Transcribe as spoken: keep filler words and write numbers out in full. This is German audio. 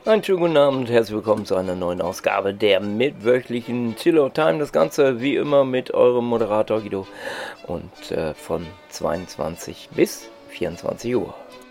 Einen schönen guten Abend und herzlich willkommen zu einer neuen Ausgabe der mittwöchlichen Chillout Time. Das Ganze wie immer mit eurem Moderator Guido und äh, von zweiundzwanzig bis vierundzwanzig Uhr.